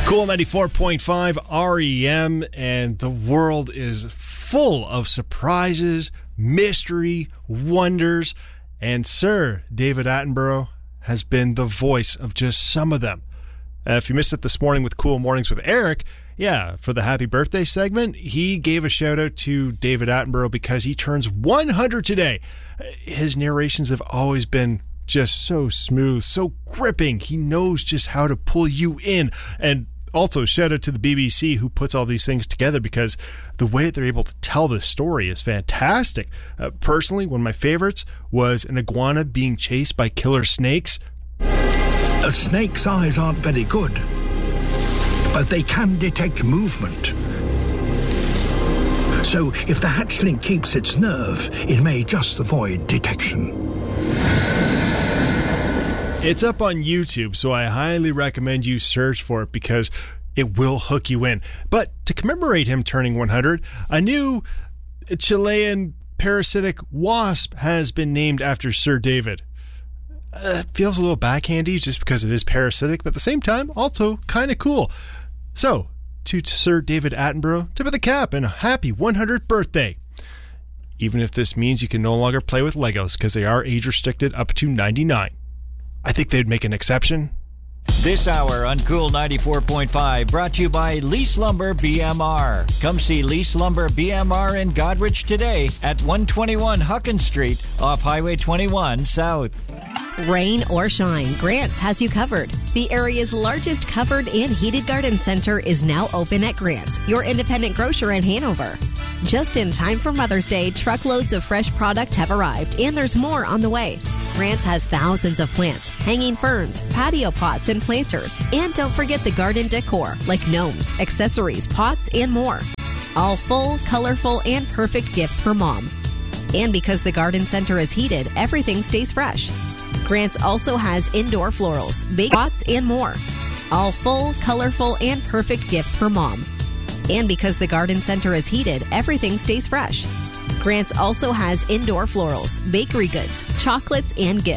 Cool 94.5 REM, and the world is full of surprises, mystery, wonders, and Sir David Attenborough has been the voice of just some of them. If you missed it this morning with Cool Mornings with Eric, for the happy birthday segment, he gave a shout out to David Attenborough because he turns 100 today. His narrations have always been just so smooth, so gripping. He knows just how to pull you in. And also shout out to the BBC who puts all these things together, because the way they're able to tell this story is fantastic. Personally, one of my favorites was an iguana being chased by killer snakes. A snake's eyes aren't very good, but they can detect movement. So if the hatchling keeps its nerve, it may just avoid detection. It's up on YouTube, so I highly recommend you search for it because it will hook you in. But to commemorate him turning 100, a new Chilean parasitic wasp has been named after Sir David. It feels a little backhandy just because it is parasitic, but at the same time, also kind of cool. So, to Sir David Attenborough, tip of the cap and a happy 100th birthday. Even if this means you can no longer play with Legos because they are age restricted up to 99. I think they'd make an exception. This hour on Cool 94.5 brought to you by Lease Lumber BMR. Come see Lease Lumber BMR in Godrich today at 121 Hucken Street off Highway 21 South. Rain or shine, Grant's has you covered. The area's largest covered and heated garden center is now open at Grant's, your independent grocer in Hanover. Just in time for Mother's Day, truckloads of fresh product have arrived, and there's more on the way. Grant's has thousands of plants, hanging ferns, patio pots, and planters. And don't forget the garden decor, like gnomes, accessories, pots, and more. All full, colorful, and perfect gifts for Mom. And because the garden center is heated, everything stays fresh. Grant's also has indoor florals, big pots, and more. All full, colorful, and perfect gifts for Mom. And because the garden center is heated, everything stays fresh. Grant's also has indoor florals, bakery goods, chocolates, and gifts.